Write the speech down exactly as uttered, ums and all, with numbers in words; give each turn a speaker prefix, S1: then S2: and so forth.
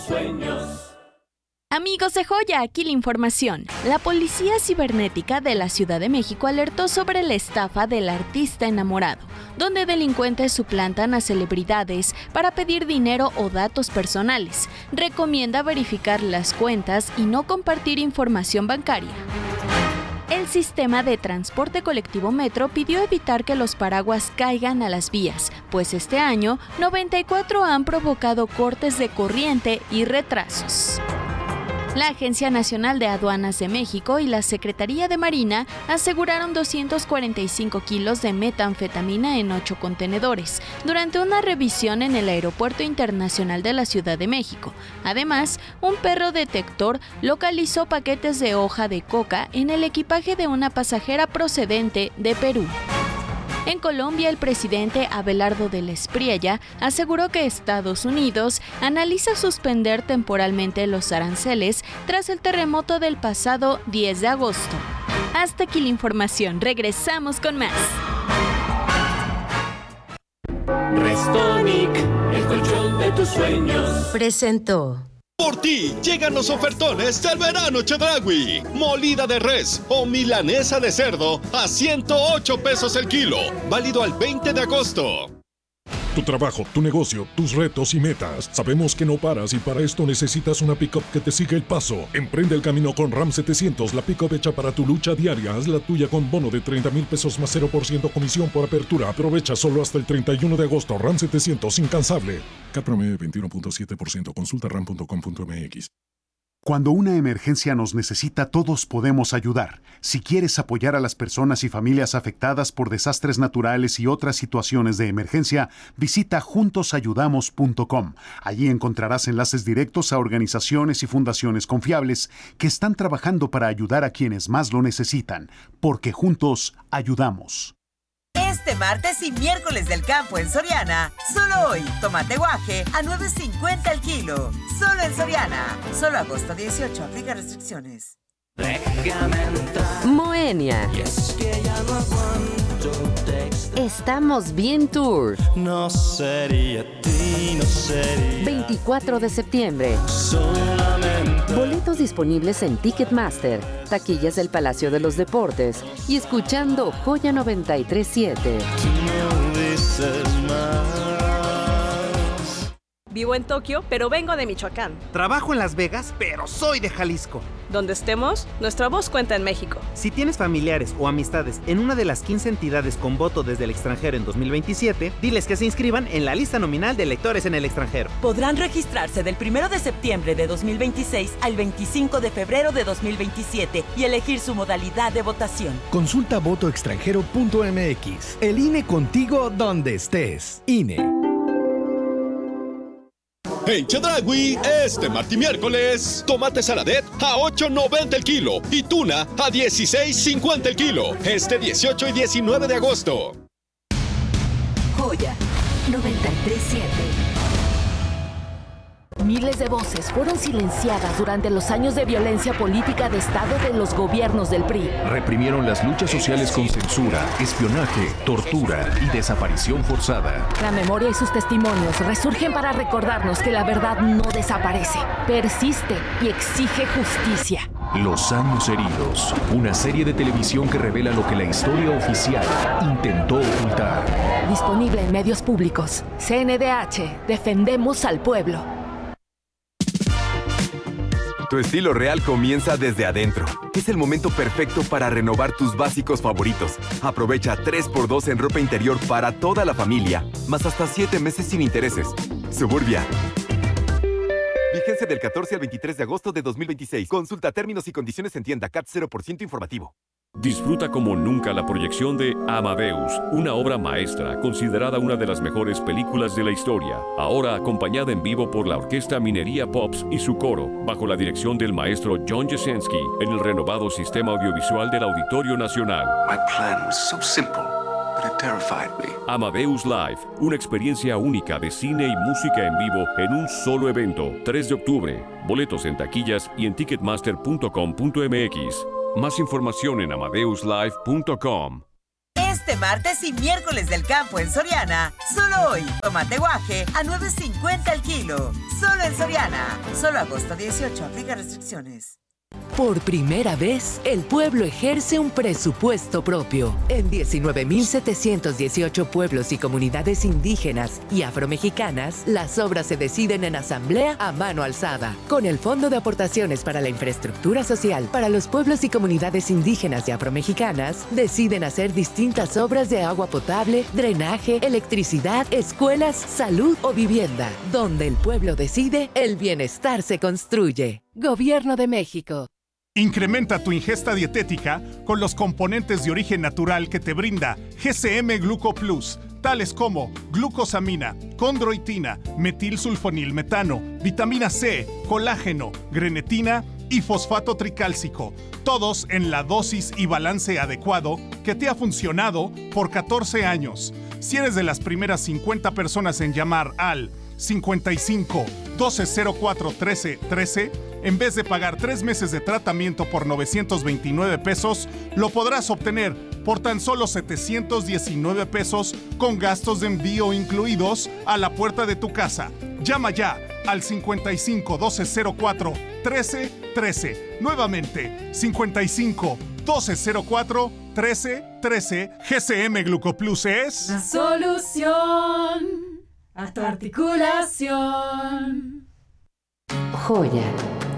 S1: Sueños.
S2: Amigos de Joya, aquí la información. La Policía Cibernética de la Ciudad de México alertó sobre la estafa del artista enamorado, donde delincuentes suplantan a celebridades para pedir dinero o datos personales. Recomienda verificar las cuentas y no compartir información bancaria. El sistema de transporte colectivo Metro pidió evitar que los paraguas caigan a las vías, pues este año noventa y cuatro han provocado cortes de corriente y retrasos. La Agencia Nacional de Aduanas de México y la Secretaría de Marina aseguraron doscientos cuarenta y cinco kilos de metanfetamina en ocho contenedores durante una revisión en el Aeropuerto Internacional de la Ciudad de México. Además, un perro detector localizó paquetes de hoja de coca en el equipaje de una pasajera procedente de Perú. En Colombia, el presidente Abelardo del Espriella aseguró que Estados Unidos analiza suspender temporalmente los aranceles tras el terremoto del pasado diez de agosto. Hasta aquí la información. Regresamos con más.
S1: Restonic, el colchón de tus sueños.
S3: Presentó.
S4: Por ti, llegan los ofertones del verano Chedraui. Molida de res o milanesa de cerdo a ciento ocho pesos el kilo. Válido al veinte de agosto.
S5: Tu trabajo, tu negocio, tus retos y metas. Sabemos que no paras y para esto necesitas una pick-up que te siga el paso. Emprende el camino con RAM setecientos, la pick-up hecha para tu lucha diaria. Haz la tuya con bono de treinta mil pesos más cero por ciento comisión por apertura. Aprovecha solo hasta el treinta y uno de agosto. RAM setecientos, incansable. C A T promedio veintiuno punto siete por ciento. Consulta ram punto com punto m x.
S6: Cuando una emergencia nos necesita, todos podemos ayudar. Si quieres apoyar a las personas y familias afectadas por desastres naturales y otras situaciones de emergencia, visita juntos ayudamos punto com. Allí encontrarás enlaces directos a organizaciones y fundaciones confiables que están trabajando para ayudar a quienes más lo necesitan, porque juntos ayudamos.
S7: Este martes y miércoles del campo en Soriana, solo hoy, tomate guaje a nueve cincuenta el kilo. Solo en Soriana. Solo agosto dieciocho, aplica restricciones.
S3: Moenia. Estamos bien tour.
S8: No sería ti, no sería.
S3: veinticuatro de septiembre.
S8: Solamente.
S3: Boletos disponibles en Ticketmaster, taquillas del Palacio de los Deportes y escuchando Joya noventa y tres punto siete.
S8: Tú no dices más.
S9: Vivo en Tokio, pero vengo de Michoacán.
S10: Trabajo en Las Vegas, pero soy de Jalisco.
S9: Donde estemos, nuestra voz cuenta en México.
S10: Si tienes familiares o amistades en una de las quince entidades con voto desde el extranjero en dos mil veintisiete, diles que se inscriban en la lista nominal de electores en el extranjero.
S11: Podrán registrarse del primero de septiembre de dos mil veintiséis al veinticinco de febrero de dos mil veintisiete y elegir su modalidad de votación.
S12: Consulta voto extranjero punto m x. El I N E contigo donde estés. I N E.
S4: En Chedraui, este martes y miércoles, tomate saladet a ocho noventa el kilo y tuna a dieciséis cincuenta el kilo. Este dieciocho y diecinueve de agosto.
S13: Joya noventa y tres punto siete. Miles de voces fueron silenciadas durante los años de violencia política de Estado de los gobiernos del P R I.
S14: Reprimieron las luchas sociales con censura, espionaje, tortura y desaparición forzada.
S13: La memoria y sus testimonios resurgen para recordarnos que la verdad no desaparece, persiste y exige justicia.
S14: Los años heridos, una serie de televisión que revela lo que la historia oficial intentó ocultar.
S13: Disponible en medios públicos. C N D H, defendemos al pueblo.
S15: Tu estilo real comienza desde adentro. Es el momento perfecto para renovar tus básicos favoritos. Aprovecha tres por dos en ropa interior para toda la familia, más hasta siete meses sin intereses. Suburbia. Vigencia del catorce al veintitrés de agosto de dos mil veintiséis. Consulta términos y condiciones en tienda. C A T cero por ciento informativo.
S16: Disfruta como nunca la proyección de Amadeus, una obra maestra considerada una de las mejores películas de la historia, ahora acompañada en vivo por la Orquesta Minería Pops y su coro, bajo la dirección del maestro John Jasinski, en el renovado sistema audiovisual del Auditorio Nacional.
S17: My plan was so simple, but it terrified me.
S16: Amadeus Live, una experiencia única de cine y música en vivo en un solo evento, tres de octubre. Boletos en taquillas y en ticketmaster punto com punto m x. Más información en amadeus live punto com.
S7: Este martes y miércoles del campo en Soriana, solo hoy, tomate guaje a nueve cincuenta el kilo. Solo en Soriana. Solo agosto dieciocho. Aplica restricciones.
S3: Por primera vez, el pueblo ejerce un presupuesto propio. En diecinueve mil setecientos dieciocho pueblos y comunidades indígenas y afromexicanas, las obras se deciden en asamblea a mano alzada. Con el Fondo de Aportaciones para la Infraestructura Social para los pueblos y comunidades indígenas y afromexicanas, deciden hacer distintas obras de agua potable, drenaje, electricidad, escuelas, salud o vivienda. Donde el pueblo decide, el bienestar se construye. Gobierno de México.
S18: Incrementa tu ingesta dietética con los componentes de origen natural que te brinda G C M Gluco Plus, tales como glucosamina, condroitina, metilsulfonilmetano, vitamina C, colágeno, grenetina y fosfato tricálcico, todos en la dosis y balance adecuado que te ha funcionado por catorce años. Si eres de las primeras cincuenta personas en llamar al cincuenta y cinco, doce cero cuatro, trece, trece, en vez de pagar tres meses de tratamiento por novecientos veintinueve pesos, lo podrás obtener por tan solo setecientos diecinueve pesos con gastos de envío incluidos a la puerta de tu casa. Llama ya al cincuenta y cinco, doce cero cuatro, trece, trece. Nuevamente, cincuenta y cinco, doce cero cuatro, trece, trece. G C M Glucoplus es
S19: la solución a tu articulación.
S3: Joya.